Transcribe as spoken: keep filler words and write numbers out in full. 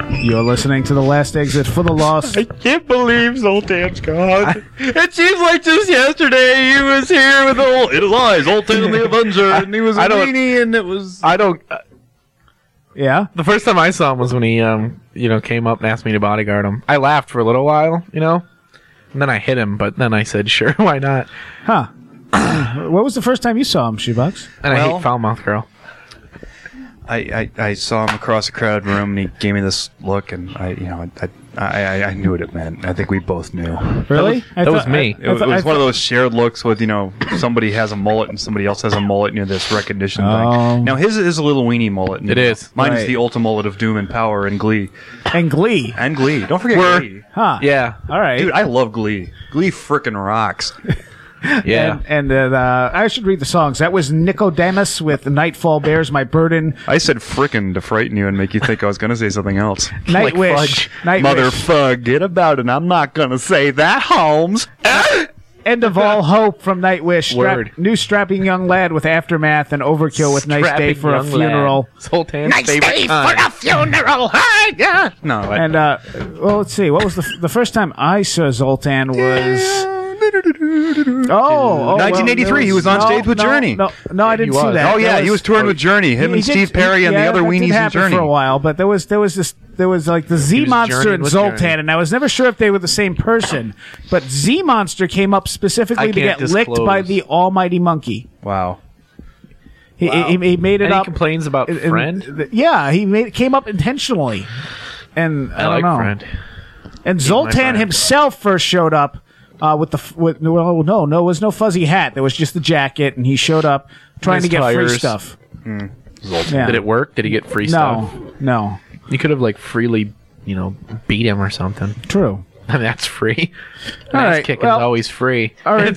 You're listening to The Last Exit for the Lost. I can't believe Zoltan's gone. It seems like just yesterday he was here with old it was Zoltan the Avenger, and he was a I don't- weenie, and it was. I don't. Uh, Yeah? the first time I saw him was when he, um, you know, came up and asked me to bodyguard him. I laughed for a little while, you know, and then I hit him. But then I said, "Sure, why not?" Huh. What was the first time you saw him, Shoebox? And I Well- hate foul mouth girl. I, I, I saw him across a crowded room, and he gave me this look, and I, you know, I, I, I, I knew what it meant. I think we both knew. Really? That was- that was me. It, it was one of those shared looks with, you know, somebody has a mullet and somebody else has a mullet, and you know, this recognition Oh. thing. Now, his is a little weenie mullet. And, It is. Mine Right. is the ultimate mullet of Doom and Power and Glee. And Glee. And Glee. Don't forget We're- Glee. Huh. Yeah, All right. Dude, I love Glee. Glee frickin' rocks. yeah. And, and uh, I should read the songs. That was Nicodemus with Nightfall Bears My Burden. I said frickin' to frighten you and make you think I was going to say something else. Nightwish. fudge. Nightwish. Motherfuck, get about it. I'm not going to say that, Holmes. End of All Hope from Nightwish. Strap- Word. new strapping young lad with Aftermath and Overkill with Nice Day Strapping for a young funeral. lad. Zoltan's favorite time. funeral. Hi, yeah. No, I, And uh, well, let's see. What was the f- the first time I saw Zoltan was oh, oh nineteen eighty-three, well, he was on no, stage with no, Journey. No, no, I he didn't see was. that. Oh yeah, That he was touring with Journey. Him he and did- Steve Perry he- and the yeah, other that did weenies in happen Journey. for a while. But there was there was this there was like the Z was Monster journeying and with Zoltan, Journey. and I was never sure if they were the same person. But Z Monster came up specifically I to get can't licked by disclose. the Almighty Monkey. Wow. He, he, he made it And he up. complains about and- and friend. th- yeah, he made came up intentionally, and I, I don't like know. friend. And my Zoltan friend. himself first showed up uh, with the f- with well, no, no, it was no fuzzy hat. There was just the jacket, and he showed up trying His to get free tires. stuff. Zoltan. Yeah. Did it work? Did he get free stuff? No, no, You could have like freely, you know, beat him or something. true. And that's free. An All ass right, kicking well, is always free. our And